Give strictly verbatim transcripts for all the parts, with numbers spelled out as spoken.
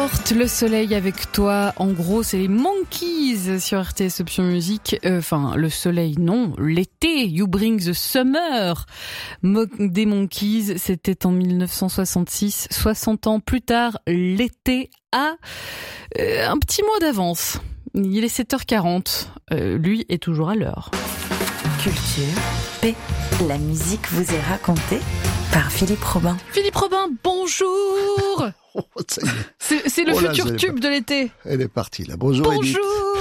Porte le soleil avec toi. En gros, c'est les Monkeys sur R T S Option Musique. Enfin, euh, le soleil, non. L'été. You bring the summer. Mo- des Monkeys, c'était en dix-neuf cent soixante-six. soixante ans plus tard, l'été a euh, un petit mois d'avance. Il est sept heures quarante. Euh, lui est toujours à l'heure. Culture, P. La musique vous est racontée par Philippe Robin. Philippe Robin, bonjour. Oh, ça y est. C'est, c'est le Oh là, futur tube pas... de l'été. Elle est partie là. Bonjour. Bonjour.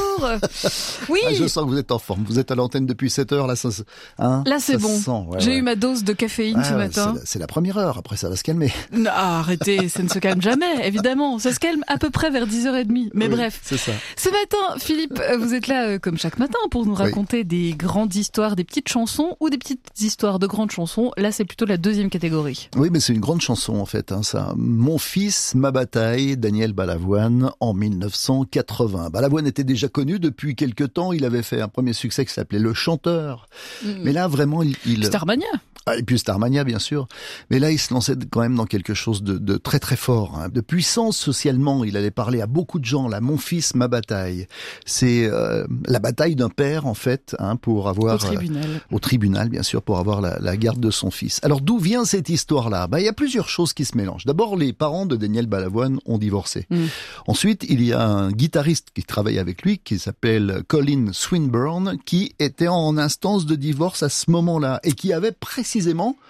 Oui. Ah, je sens que vous êtes en forme. Vous êtes à l'antenne depuis sept heures là. Ça, hein, là c'est ça bon. Sent, ouais, J'ai ouais. eu ma dose de caféine ah, ce ouais, matin. C'est la, c'est la première heure. Après ça va se calmer. Non, arrêtez, ça ne se calme jamais. Évidemment, ça se calme à peu près vers dix heures trente. Mais oui, bref. C'est ça. Ce matin, Philippe, vous êtes là euh, comme chaque matin pour nous raconter oui. des grandes histoires, des petites chansons ou des petites histoires de grandes chansons. Là, c'est plutôt la deuxième catégorie. Oui, mais c'est une grande chanson en fait. Hein, ça. Mon fils, ma bataille, Daniel Balavoine, en dix-neuf cent quatre-vingts. Balavoine était déjà connu depuis quelque temps. Il avait fait un premier succès qui s'appelait Le Chanteur. Mmh. Mais là, vraiment, il... il... Starmania. Ah, et puis Starmania, bien sûr. Mais là, il se lançait quand même dans quelque chose de, de très très fort, hein, de puissance socialement. Il allait parler à beaucoup de gens. Là, mon fils, ma bataille. C'est euh, la bataille d'un père, en fait, hein, pour avoir... Au tribunal. Euh, au tribunal, bien sûr, pour avoir la, la garde de son fils. Alors, d'où vient cette histoire-là ? Bah, il y a plusieurs choses qui se mélangent. D'abord, les parents de Daniel Balavoine ont divorcé. Mm. Ensuite, il y a un guitariste qui travaille avec lui, qui s'appelle Colin Swinburne, qui était en instance de divorce à ce moment-là, et qui avait précisément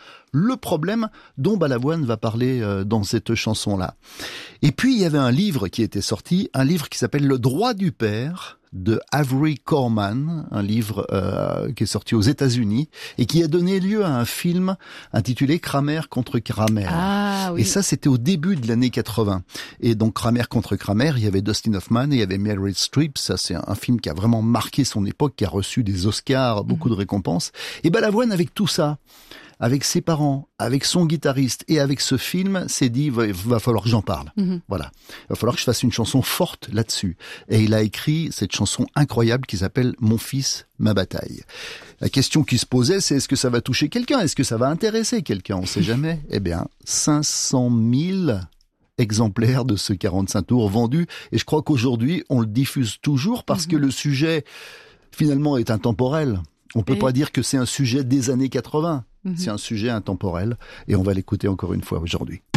le problème dont Balavoine va parler euh, dans cette chanson-là. Et puis, il y avait un livre qui était sorti, un livre qui s'appelle Le droit du père, de Avery Corman, un livre euh, qui est sorti aux États-Unis et qui a donné lieu à un film intitulé Kramer contre Kramer. Ah, oui. Et ça, c'était au début de l'année quatre-vingts. Et donc Kramer contre Kramer, il y avait Dustin Hoffman et il y avait Meryl Streep. Ça, c'est un, un film qui a vraiment marqué son époque, qui a reçu des Oscars, beaucoup mmh. de récompenses. Et Balavoine, avec tout ça, avec ses parents, avec son guitariste et avec ce film, s'est dit, va, va falloir que j'en parle. Mm-hmm. Voilà. Il va falloir que je fasse une chanson forte là-dessus. Et il a écrit cette chanson incroyable qui s'appelle Mon fils, ma bataille. La question qui se posait, c'est est-ce que ça va toucher quelqu'un? Est-ce que ça va intéresser quelqu'un? On sait jamais. Eh bien, cinq cent mille exemplaires de ce quarante-cinq tours vendus. Et je crois qu'aujourd'hui, on le diffuse toujours parce mm-hmm. que le sujet, finalement, est intemporel. On peut et... pas dire que c'est un sujet des années quatre-vingts. Mmh. C'est un sujet intemporel et on va l'écouter encore une fois aujourd'hui.